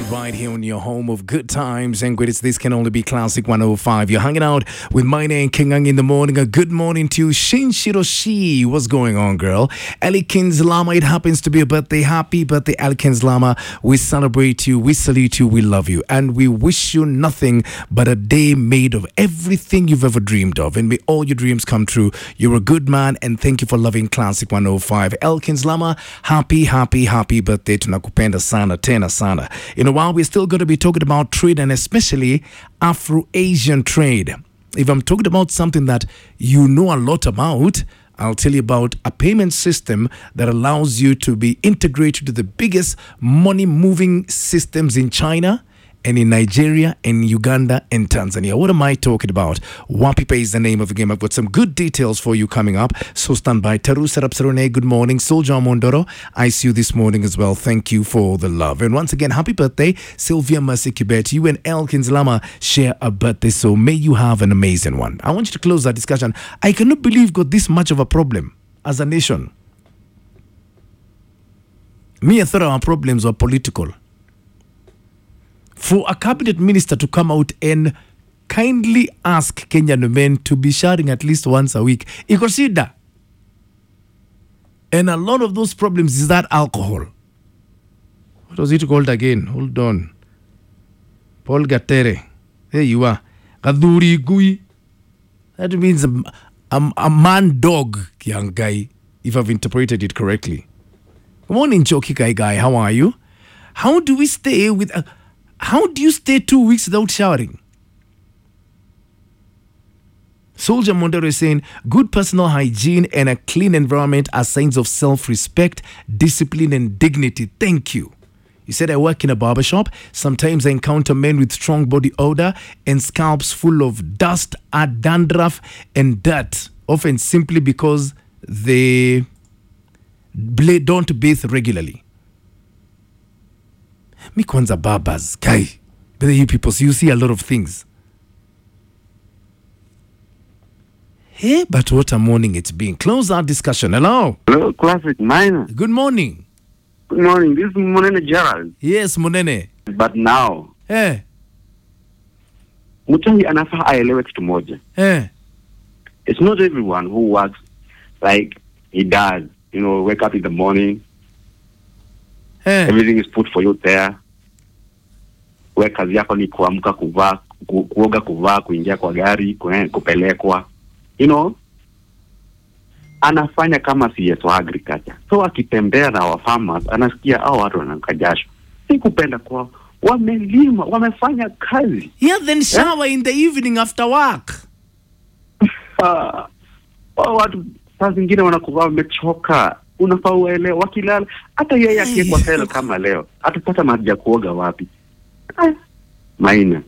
right here on your home of good times and greatest. This can only be Classic 105. You're hanging out with my name, Kingang, in the morning. A good morning to you, Shinshiroshi. What's going on, girl? Elikins Lama, it happens to be a birthday. Happy birthday, Elikins Lama. We celebrate you, we salute you, we love you, and we wish you nothing but a day made of everything you've ever dreamed of. And may all your dreams come true. You're a good man, and thank you for loving Classic 105. Elikins Lama, happy birthday. Tunakupenda sana, tena sana. In a while, we're still going to be talking about trade, and especially Afro-Asian trade. If I'm talking about something that you know a lot about, I'll tell you about a payment system that allows you to be integrated to the biggest money-moving systems in China and in Nigeria and Uganda and Tanzania. What am I talking about? WapiPay is the name of the game. I've got some good details for you coming up. So stand by. Taru Sarapsarone, good morning. Soldier Mondoro, I see you this morning as well. Thank you for the love. And once again, happy birthday, Sylvia Mercy Kibet. You and Elikins Lama share a birthday, so may you have an amazing one. I want you to close that discussion. I cannot believe we've got this much of a problem as a nation. Me, I thought our problems were political. For a cabinet minister to come out and kindly ask Kenyan men to be showering at least once a week, iko shida. And a lot of those problems is that alcohol. What was it called again? Hold on. Paul Gatere. There you are. Kaduri Gui. That means a man dog, young guy, if I've interpreted it correctly. Good morning, Choki guy. How are you? How do we stay with a... How do you stay 2 weeks without showering? Soldier Mondero is saying, good personal hygiene and a clean environment are signs of self-respect, discipline, and dignity. Thank you. He said, I work in a barbershop. Sometimes I encounter men with strong body odor and scalps full of dust, dandruff, and dirt, often simply because they don't bathe regularly. Me kwanza barbers, guy. But you people, so you see a lot of things. Hey, but what a morning it's been. Close our discussion. Hello. Hello, Classic Minor. Good morning. Good morning. This is Monene Gerald. Yes, Monene. But now, Hey. Mutangi anafaa aelewe kitu moja. Hey. It's not everyone who works like he does. You know, wake up in the morning. Hey. Everything is put for you there. We kazi yako ni kuamka, kuvaa, kuoga, kuvaa, kuingia kwa gari, kupelekwa. You know, anafanya kama CS wa agriculture. So akitembea na wa farmers, anasikia hao watu wananuka jasho. Si kupenda kwa wamelima, wamefanya kazi. Yeah, then shower in the evening after work. Watu saa zingine wanakuwa wamechoka. Unafaa uelewe, wakilala hata yeye akiekwa selo kama leo atapata maji ya kuoga wapi? Maina.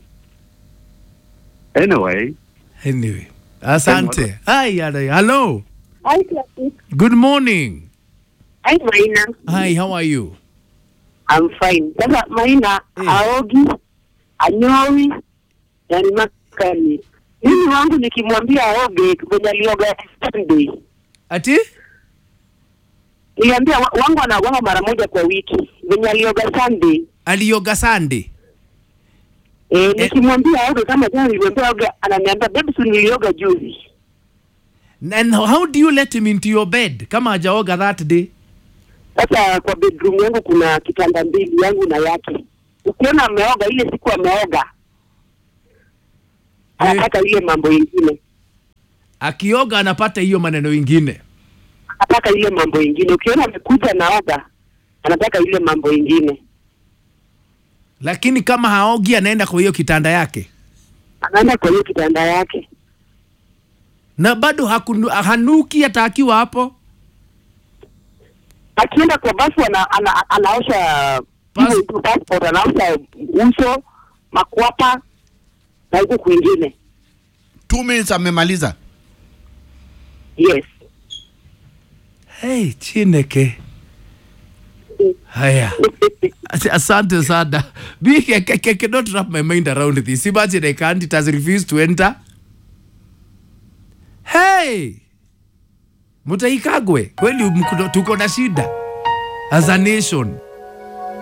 Anyway, asante. Hi, hello. Hi, Classic. Good morning. Hi, Maina. Hi, how are you? I'm fine. Sasa Maina, aogi, anyoi, yani makani. Mimi wangu nikimwambia aoge, kwenye alioga Sunday. Ati? Niambia wangu anaoga mara moja kwa wiki. Venye alioga Sunday. Alioga Sunday? Nikimwambia aoge kama jana nilimwambia aoge, ananiambia baby si nilioga juzi. And how do you let him into your bed kama hajaoga that day? Sasa kwa bedroom yangu kuna kitanda mbili, yangu na yake. Ukiona ameoga ile siku ameoga, anataka ile mambo ingine. Akioga anapata hiyo maneno ingine. Anataka ile mambo ingine. Ukiona amekuja naoga, anataka ile mambo ingine. Lakini kama haogi anaenda kwa hiyo kitanda yake. Anaenda kwa hiyo kitanda yake. Na bado hanuki hata akiwa hapo. Akienda kwa bafu anaosha passport, anaosha uso, makwapa na huko kwingine. 2 minutes amemaliza. Yes. Hey, Chineke. Haya. Asante sana. I cannot wrap my mind around this. Imagine I can't. It has refused to enter. Hey! Mutaikagwe. Kweli tuko na shida. As a nation.